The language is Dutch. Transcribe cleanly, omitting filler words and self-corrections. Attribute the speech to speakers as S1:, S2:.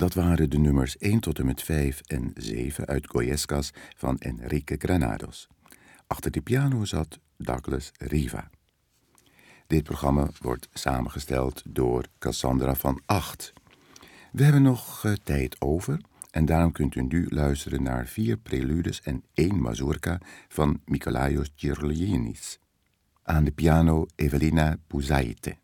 S1: Dat waren de nummers 1 tot en met 5 en 7 uit Goyescas van Enrique Granados. Achter de piano zat Douglas Riva. Dit programma wordt samengesteld door Cassandra van Acht. We hebben nog tijd over en daarom kunt u nu luisteren naar 4 preludes en 1 mazurka van Mikolaios Cherlianis. Aan de piano Evelina Pouzaite.